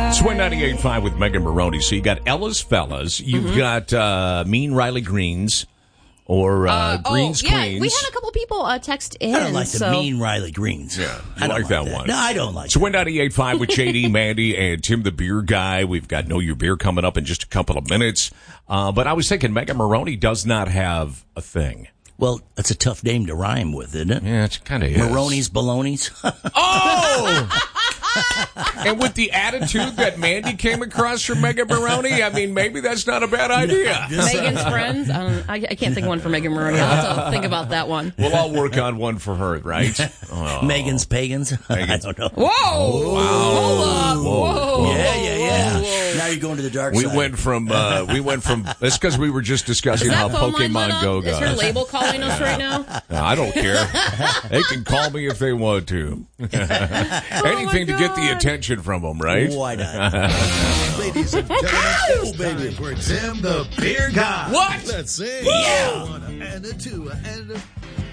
It's 98.5 with Megan Maroney. So you got Ella's Fellas. You've got Mean Riley Greens. Or Greens yeah, Queens. we had a couple people text in. I don't like the Mean Riley Greens. Yeah, I don't like that one. No, I don't like So 98.5 with JD, Mandy, and Tim the Beer Guy. We've got Know Your Beer coming up in just a couple of minutes. But I was thinking Megan Maroney does not have a thing. Well, that's a tough name to rhyme with, isn't it? Yeah, it kind of is. Maroney's Baloney's. Oh! And with the attitude that Mandy came across from Megan Maroney, I mean, maybe that's not a bad idea. Megan's friends? I can't think of one for Megan Maroney. I'll have to think about that one. We'll all work on one for her, right? Oh. Megan's Pagans? I don't know. Whoa! Hold up! Whoa! Yeah. Now you're going to the dark side. We went from, that's because we were just discussing how Pokemon Go goes. Is her label calling us right now? No, I don't care. They can call me if they want to. Anything to get the attention from them, right? Why not? Ladies and gentlemen, it's time for Tim the Beer Guy. What? Let's sing. Yeah. One and a two and a...